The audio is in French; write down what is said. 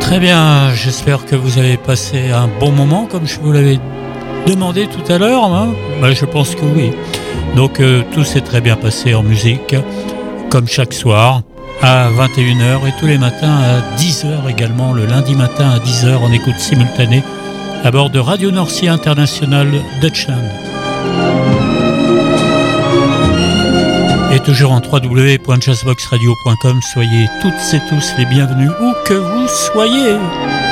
Très bien, j'espère que vous avez passé un bon moment comme je vous l'avais demandé tout à l'heure. Hein. Je pense que oui. Donc tout s'est très bien passé en musique, comme chaque soir à 21h et tous les matins à 10h également, le lundi matin à 10h en écoute simultanée à bord de Radio Norcia International Deutschland. Et toujours en www.jazzboxradio.com, soyez toutes et tous les bienvenus où que vous soyez.